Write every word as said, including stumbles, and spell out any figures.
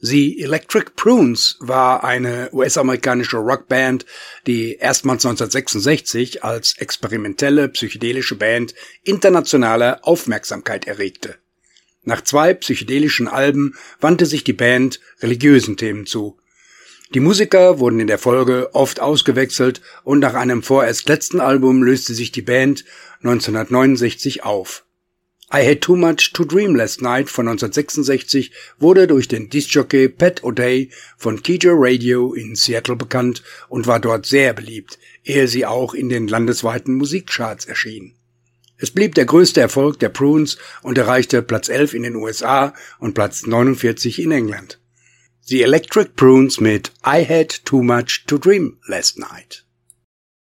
The Electric Prunes war eine U S-amerikanische Rockband, die erstmals neunzehnhundertsechsundsechzig als experimentelle psychedelische Band internationale Aufmerksamkeit erregte. Nach zwei psychedelischen Alben wandte sich die Band religiösen Themen zu. Die Musiker wurden in der Folge oft ausgewechselt und nach einem vorerst letzten Album löste sich die Band neunzehnhundertneunundsechzig auf. I Had Too Much to Dream Last Night von neunzehnhundertsechsundsechzig wurde durch den Diskjockey Pat O'Day von T J Radio in Seattle bekannt und war dort sehr beliebt, ehe sie auch in den landesweiten Musikcharts erschien. Es blieb der größte Erfolg der Prunes und erreichte Platz elf in den U S A und Platz neunundvierzig in England. The Electric Prunes mit I Had Too Much to Dream Last Night.